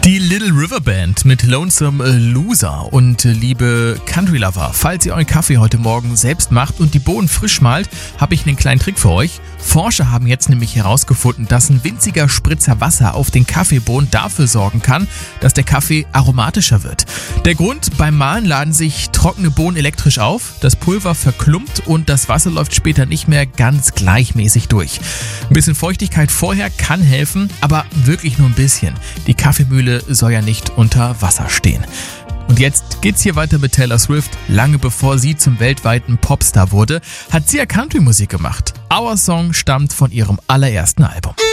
Die Little River Band mit Lonesome Loser. Und liebe Country Lover, falls ihr euren Kaffee heute Morgen selbst macht und die Bohnen frisch malt, habe ich einen kleinen Trick für euch. Forscher haben jetzt nämlich herausgefunden, dass ein winziger Spritzer Wasser auf den Kaffeebohnen dafür sorgen kann, dass der Kaffee aromatischer wird. Der Grund: beim Mahlen laden sich trockene Bohnen elektrisch auf, das Pulver verklumpt und das Wasser läuft später nicht mehr ganz gleichmäßig durch. Ein bisschen Feuchtigkeit vorher kann helfen, aber wirklich nur ein bisschen. Die Kaffeemühle soll ja nicht unter Wasser stehen. Und jetzt geht's hier weiter mit Taylor Swift. Lange bevor sie zum weltweiten Popstar wurde, hat sie ja Country-Musik gemacht. Our Song stammt von ihrem allerersten Album.